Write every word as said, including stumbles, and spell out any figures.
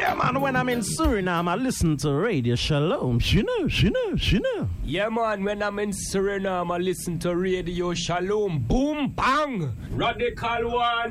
Yeah, man, when I'm in Suriname, I listen to Radio Shalom. She know, she know, she know. Yeah, man, when I'm in Suriname, I listen to Radio Shalom. Boom, bang! Radical One.